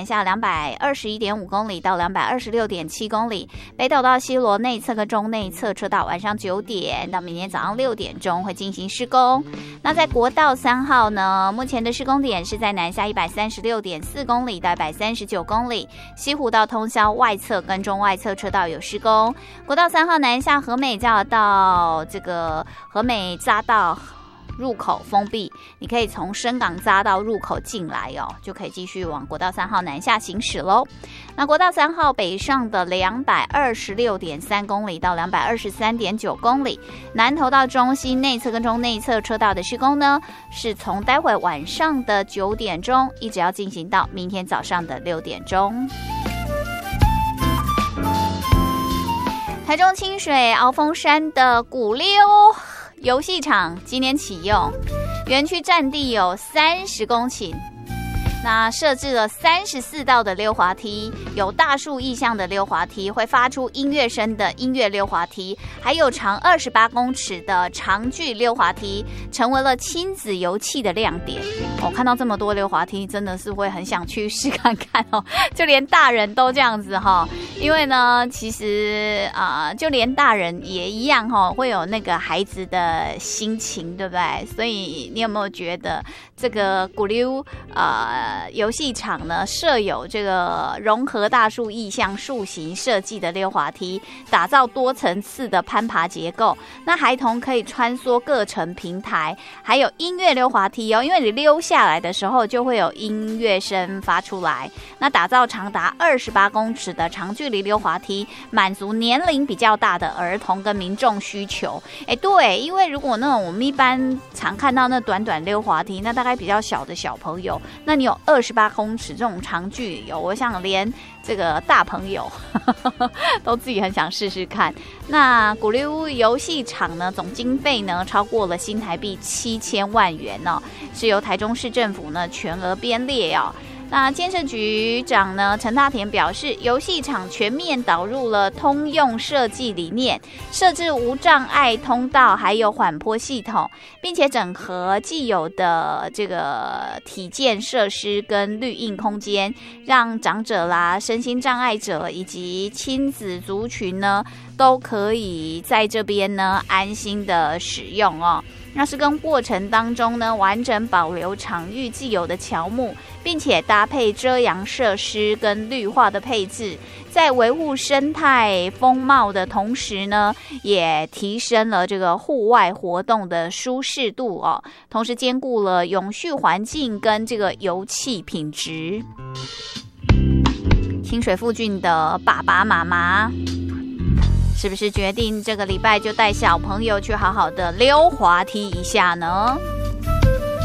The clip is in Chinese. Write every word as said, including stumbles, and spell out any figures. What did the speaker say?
南下两百二十一点五公里到两百二十六点七公里，北斗到西螺内侧跟中内侧车道晚上九点到明天早上六点钟会进行施工。那在国道三号呢，目前的施工点是在南下一百三十六点四公里到一百三十九公里，西湖道通霄外侧跟中外侧车道有施工。国道三号南下和美交流道这个和美匝道入口封闭，你可以从深港匝道入口进来哦，就可以继续往国道三号南下行驶咯。那国道三号北上的两百二十六点三公里到两百二十三点九公里，南投到中西内侧跟中内侧车道的施工呢，是从待会晚上的九点钟一直要进行到明天早上的六点钟。台中清水鳌峰山的古溜游戏场今年启用，园区占地有三十公顷，那设置了三十四道的溜滑梯，有大树意象的溜滑梯，会发出音乐声的音乐溜滑梯，还有长二十八公尺的长距溜滑梯，成为了亲子游憩的亮点。我、哦、看到这么多溜滑梯，真的是会很想去试看看哦，就连大人都这样子哈、哦。因为呢，其实啊、呃，就连大人也一样哈、哦，会有那个孩子的心情，对不对？所以你有没有觉得这个古溜呃游戏场呢，设有这个融合大树意象树形设计的溜滑梯，打造多层次的攀爬结构，那孩童可以穿梭各层平台，还有音乐溜滑梯哦，因为你溜下来的时候就会有音乐声发出来。那打造长达二十八公尺的长距离溜滑梯，满足年龄比较大的儿童跟民众需求。哎，对，因为如果那种我们一般常看到那短短溜滑梯，那大概比较小的小朋友，那你有二十八公尺这种长距离，我想连这个大朋友都自己很想试试看。那古溜游戏场呢，总经费呢超过了新台币七千万元哦，是由台中市政府呢全额编列哦。那建设局长呢陈大田表示，游戏场全面导入了通用设计理念，设置无障碍通道，还有缓坡系统，并且整合既有的这个体健设施跟绿荫空间，让长者啦、身心障碍者以及亲子族群呢，都可以在这边呢安心的使用哦。那施工过程当中呢，完整保留场域既有的乔木，并且搭配遮阳设施跟绿化的配置，在维护生态风貌的同时呢，也提升了这个户外活动的舒适度哦，同时兼顾了永续环境跟这个游憩品质。清水附近的爸爸妈妈，是不是决定这个礼拜就带小朋友去好好的溜滑梯一下呢？